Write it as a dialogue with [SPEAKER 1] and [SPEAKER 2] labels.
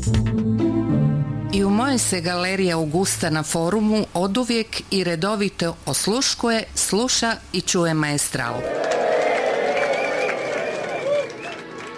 [SPEAKER 1] I u mojoj se galerija Augusta na forumu oduvijek i redovito osluškuje, sluša i čuje Maestral.